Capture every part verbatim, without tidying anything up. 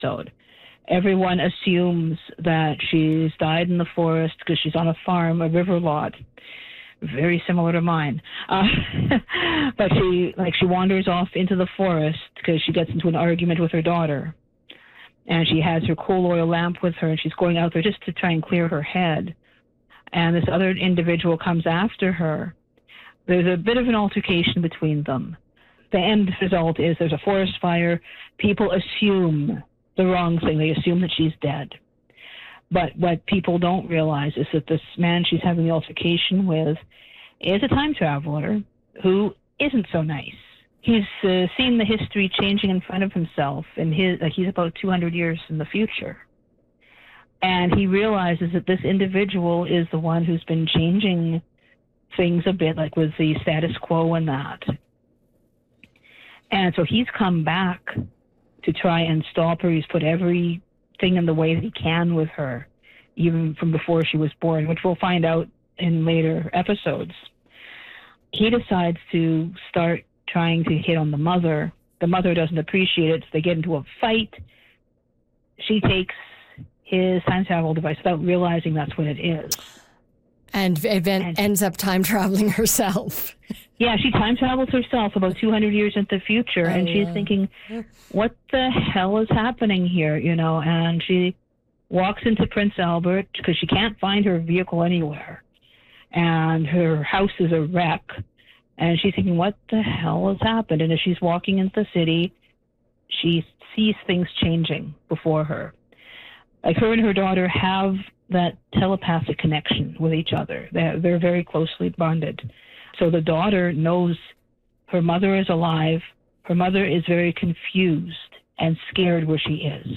episode. Everyone assumes that she's died in the forest because she's on a farm, a river lot, very similar to mine. Uh, but she, like, she wanders off into the forest because she gets into an argument with her daughter. And she has her coal oil lamp with her, and she's going out there just to try and clear her head. And this other individual comes after her. There's a bit of an altercation between them. The end result is there's a forest fire. People assume the wrong thing. They assume that she's dead. But what people don't realize is that this man she's having the altercation with is a time traveler who isn't so nice. He's uh, seen the history changing in front of himself, and his, uh, he's about two hundred years in the future. And he realizes that this individual is the one who's been changing things a bit, like with the status quo and that. And so he's come back to try and stop her. He's put everything in the way that he can with her, even from before she was born, which we'll find out in later episodes. He decides to start trying to hit on the mother. The mother doesn't appreciate it, so they get into a fight. She takes his time travel device without realizing that's what it is. And, event and ends up time traveling herself. Yeah, she time travels herself about two hundred years into the future, oh, and she's yeah. thinking, what the hell is happening here, you know? And she walks into Prince Albert because she can't find her vehicle anywhere. And her house is a wreck. And she's thinking, what the hell has happened? And as she's walking into the city, she sees things changing before her. Like, her and her daughter have that telepathic connection with each other. They're, they're very closely bonded. So the daughter knows her mother is alive. Her mother is very confused and scared where she is.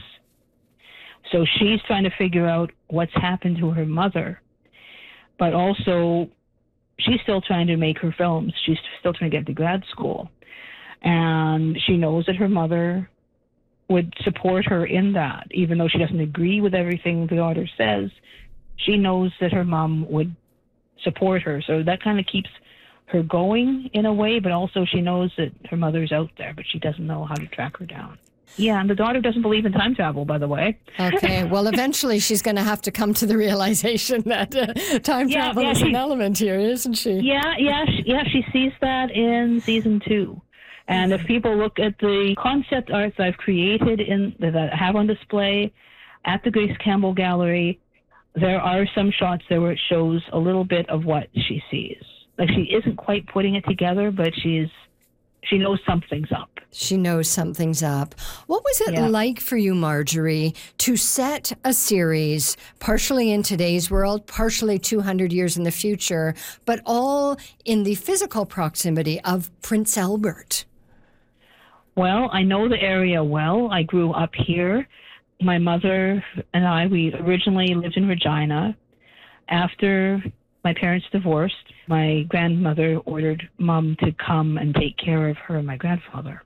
So she's trying to figure out what's happened to her mother. But also, she's still trying to make her films. She's still trying to get to grad school. And she knows that her mother would support her in that, even though she doesn't agree with everything the daughter says. She knows that her mom would support her. So that kind of keeps her going in a way, but also she knows that her mother's out there, but she doesn't know how to track her down. Yeah, and the daughter doesn't believe in time travel, by the way. Okay, well, eventually she's going to have to come to the realization that uh, time yeah, travel yeah, is she, an element here, isn't she? Yeah, yeah, she, yeah, she sees that in season two. And if people look at the concept arts I've created in that I have on display at the Grace Campbell Gallery, there are some shots there where it shows a little bit of what she sees. Like, she isn't quite putting it together, but she's she knows something's up. She knows something's up. What was it yeah. like for you, Marjorie, to set a series partially in today's world, partially two hundred years in the future, but all in the physical proximity of Prince Albert? Well, I know the area well. I grew up here. My mother and I, we originally lived in Regina. After my parents divorced, my grandmother ordered Mom to come and take care of her and my grandfather.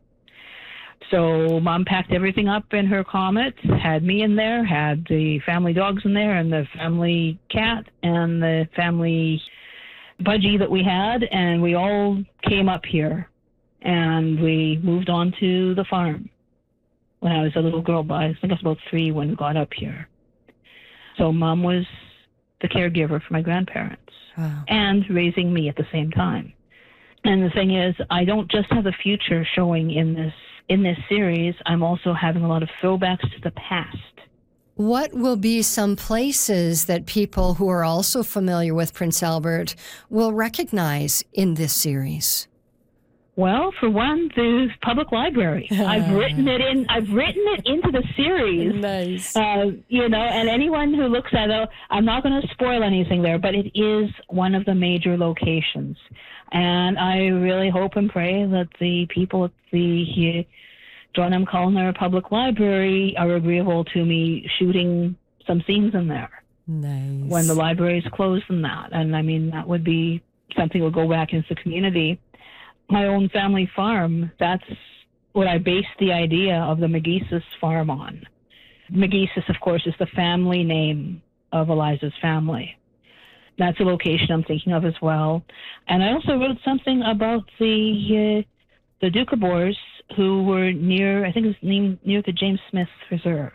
So Mom packed everything up in her Comet, had me in there, had the family dogs in there, and the family cat, and the family budgie that we had, and we all came up here. And we moved on to the farm when I was a little girl, but I think I was about three when we got up here. So Mom was the caregiver for my grandparents. Wow. And raising me at the same time. And the thing is, I don't just have the future showing in this in this series. I'm also having a lot of throwbacks to the past. What will be some places that people who are also familiar with Prince Albert will recognize in this series? Well, for one, the public library. I've written it in. I've written it into the series. Nice. Uh, you know, and anyone who looks at it, I'm not going to spoil anything there, but it is one of the major locations. And I really hope and pray that the people at the John M. Cullinan Public Library are agreeable to me shooting some scenes in there. Nice. When the library is closed and that. And I mean, that would be something that would go back into the community. My own family farm, that's what I based the idea of the McGeesus farm on. McGeesus, of course, is the family name of Eliza's family. That's a location I'm thinking of as well. And I also wrote something about the uh, the Doukhobors, who were near, I think it was named near the James Smith Reserve.